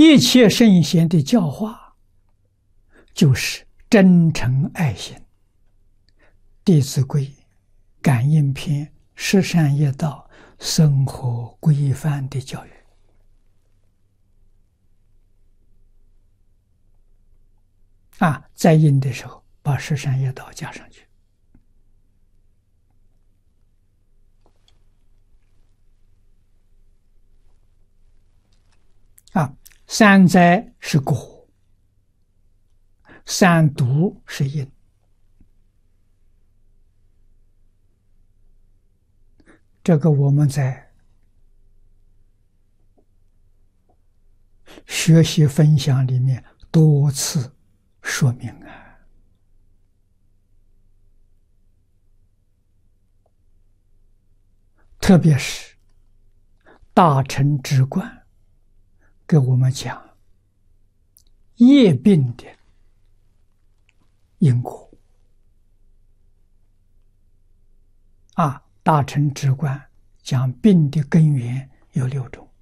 一切圣贤的教化，就是真诚爱心。《弟子规》感应篇十善业道生活规范的教育在印的时候把十善业道加上去三灾是果，三毒是因。这个我们在学习分享里面多次说明特别是大乘直观给我们讲业病的因果大乘直观讲病的根源有6种